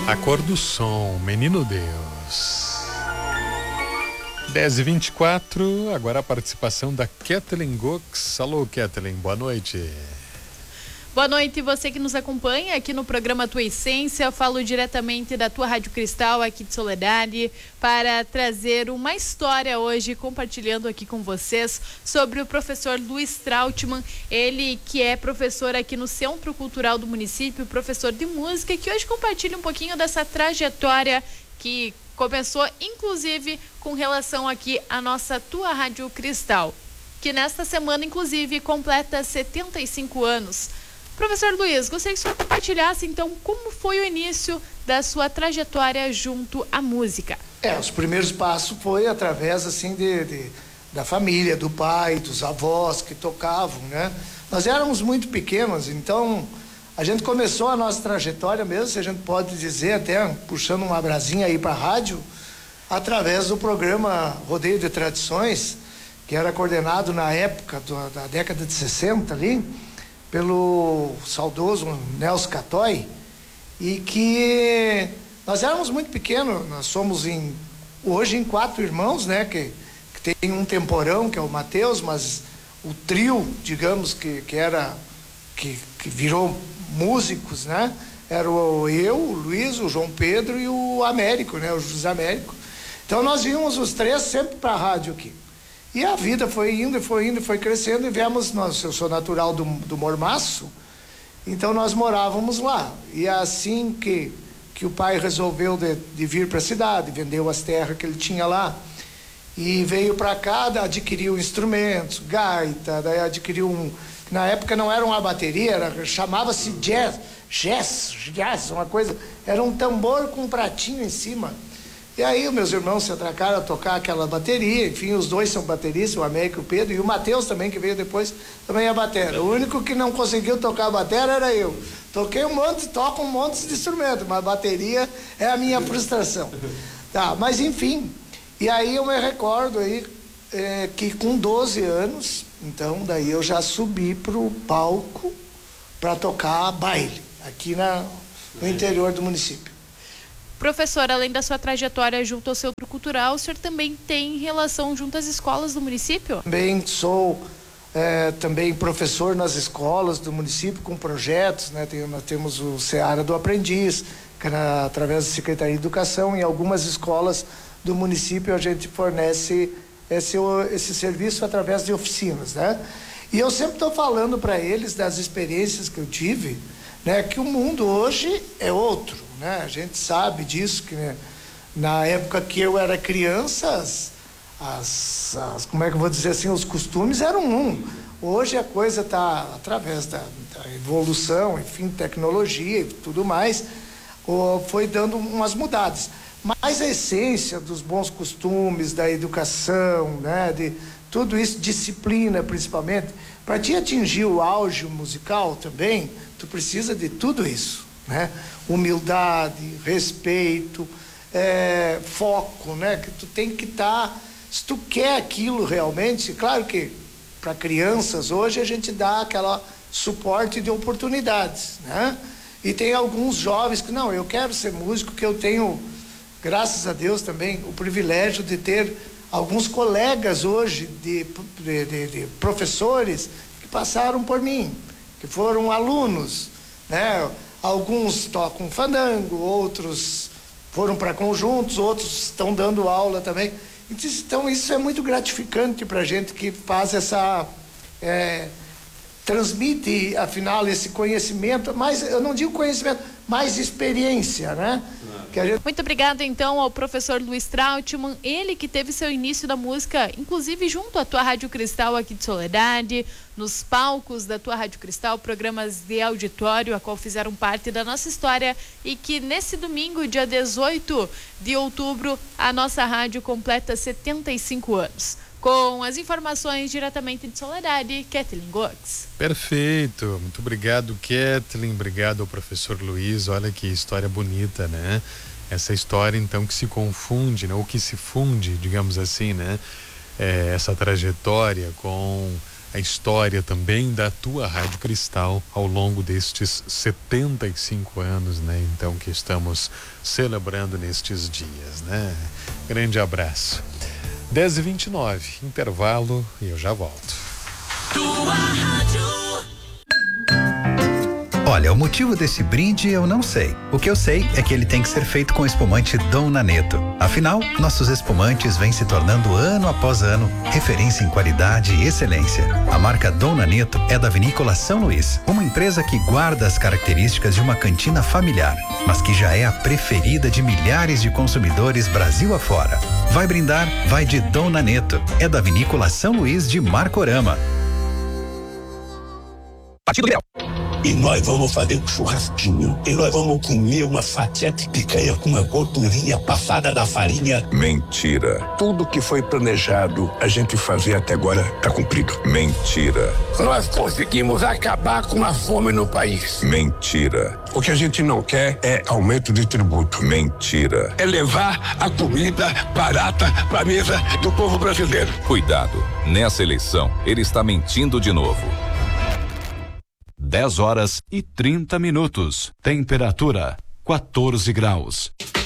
A cor do som, Menino Deus. 10h24, agora a participação da Kathleen Gox. Alô, Kathleen, boa noite. Boa noite, você que nos acompanha aqui no programa Tua Essência. Falo diretamente da Tua Rádio Cristal, aqui de Soledade, para trazer uma história hoje, compartilhando aqui com vocês sobre o professor Luiz Trautmann, ele que é professor aqui no Centro Cultural do município, professor de música, que hoje compartilha um pouquinho dessa trajetória que começou, inclusive, com relação aqui à nossa Tua Rádio Cristal, que nesta semana, inclusive, completa 75 anos. Professor Luiz, gostaria que o senhor compartilhasse, então, como foi o início da sua trajetória junto à música. Os primeiros passos foi através, assim, da família, do pai, dos avós que tocavam, né? Nós éramos muito pequenos, então a gente começou a nossa trajetória mesmo, se a gente pode dizer, até puxando uma brasinha aí para a rádio, através do programa Rodeio de Tradições, que era coordenado na época da década de 60 ali, pelo saudoso Nelson Catoy, e que nós éramos muito pequenos, nós somos hoje em 4 irmãos, né, que tem um temporão, que é o Mateus, mas o trio, digamos, que virou músicos, né, era eu, o Luiz, o João Pedro e o Américo, né, o José Américo. Então nós íamos os 3 sempre para a rádio aqui. E a vida foi indo, foi crescendo, e viemos, eu sou natural do Mormaço, então nós morávamos lá. E assim que o pai resolveu de vir para a cidade, vendeu as terras que ele tinha lá, e veio para cá, adquiriu instrumentos, gaita, daí adquiriu na época não era uma bateria, chamava-se jazz, uma coisa, era um tambor com um pratinho em cima. E aí os meus irmãos se atracaram a tocar aquela bateria, enfim, os 2 são bateristas, o Américo e o Pedro, e o Mateus também, que veio depois, também é batera. O único que não conseguiu tocar a batera era eu. Toco um monte de instrumento, mas a bateria é a minha frustração. Tá, mas enfim, e aí eu me recordo aí que com 12 anos, então daí eu já subi pro palco para tocar baile, aqui no interior do município. Professor, além da sua trajetória junto ao Centro Cultural, o senhor também tem relação junto às escolas do município? Também sou também professor nas escolas do município com projetos, né? Nós temos o Seara do Aprendiz, que através da Secretaria de Educação, em algumas escolas do município a gente fornece esse serviço através de oficinas, né? E eu sempre estou falando para eles das experiências que eu tive, né? Que o mundo hoje é outro. Né? A gente sabe disso, que né, na época que eu era criança, como é que eu vou dizer assim, os costumes eram Hoje a coisa está, através da evolução, enfim, tecnologia e tudo mais, foi dando umas mudadas. Mas a essência dos bons costumes, da educação, né, de tudo isso, disciplina principalmente, para te atingir o auge musical também, tu precisa de tudo isso. Né? Humildade, respeito, foco, né? Que tu tem que estar, se tu quer aquilo realmente, claro que para crianças hoje a gente dá aquela suporte de oportunidades, né? E tem alguns jovens que não, eu quero ser músico, que eu tenho, graças a Deus também, o privilégio de ter alguns colegas hoje de professores que passaram por mim, que foram alunos, né? Alguns tocam fandango, outros foram para conjuntos, outros estão dando aula também. Então isso é muito gratificante para a gente que faz transmite, afinal, esse conhecimento, mas eu não digo conhecimento, mais experiência, né? Muito obrigado, então, ao professor Luiz Trautmann, ele que teve seu início da música, inclusive junto à Tua Rádio Cristal aqui de Soledade, nos palcos da Tua Rádio Cristal, programas de auditório, a qual fizeram parte da nossa história, e que nesse domingo, dia 18 de outubro, a nossa rádio completa 75 anos. Com as informações diretamente de Soledade, Kathleen Gox. Perfeito, muito obrigado, Kathleen, obrigado ao professor Luiz. Olha que história bonita, né? Essa história então que se confunde, né? Ou que se funde, digamos assim, né? Essa trajetória com a história também da tua Rádio Cristal ao longo destes 75 anos, né? Então, que estamos celebrando nestes dias, né? Grande abraço. 10h29, intervalo e eu já volto. Tua rádio. Olha, o motivo desse brinde eu não sei. O que eu sei é que ele tem que ser feito com espumante Dom Naneto. Afinal, nossos espumantes vêm se tornando ano após ano referência em qualidade e excelência. A marca Dom Naneto é da Vinícola São Luís, uma empresa que guarda as características de uma cantina familiar, mas que já é a preferida de milhares de consumidores Brasil afora. Vai brindar? Vai de Dom Naneto. É da Vinícola São Luís de Marcorama. Partido Grêmio. E nós vamos fazer um churrasquinho. E nós vamos comer uma fatia de picanha com uma gordurinha passada da farinha. Mentira. Tudo que foi planejado a gente fazer até agora tá cumprido. Mentira. Nós conseguimos acabar com a fome no país. Mentira. O que a gente não quer é aumento de tributo. Mentira. É levar a comida barata pra mesa do povo brasileiro. Cuidado. Nessa eleição, ele está mentindo de novo. 10h30. Temperatura 14 graus.